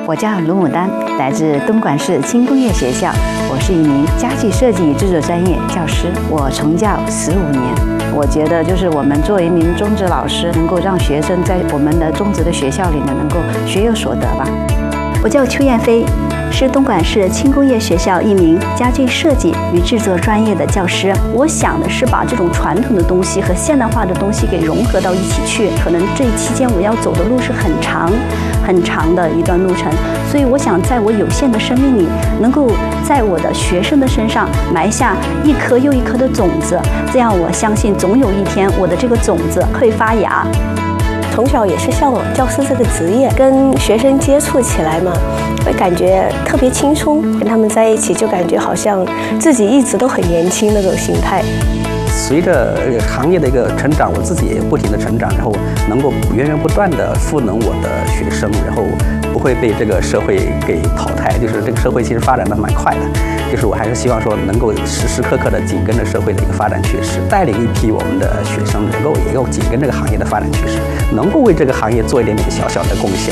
我叫卢牡丹，来自东莞市轻工业学校，我是一名家具设计与制作专业教师，我从教15年。我觉得就是我们作为一名中职老师，能够让学生在我们的中职的学校里呢，能够学有所得吧。 我叫邱艳飞，是东莞市轻工业学校一名家具设计与制作专业的教师。我想的是把这种传统的东西和现代化的东西给融合到一起去。可能这期间我要走的路是很长很长的一段路程，所以我想在我有限的生命里，能够在我的学生的身上埋下一颗又一颗的种子，这样我相信总有一天我的这个种子会发芽。 从小也是向往教师这个职业，跟学生接触起来嘛，会感觉特别轻松，跟他们在一起就感觉好像自己一直都很年轻那种心态。 随着行业的一个成长，我自己也不停的成长，然后能够源源不断的赋能我的学生，然后不会被这个社会给淘汰。就是这个社会其实发展的蛮快的，就是我还是希望说能够时时刻刻的紧跟着社会的一个发展趋势，带领一批我们的学生也够紧跟这个行业的发展趋势，能够为这个行业做一点点小小的贡献。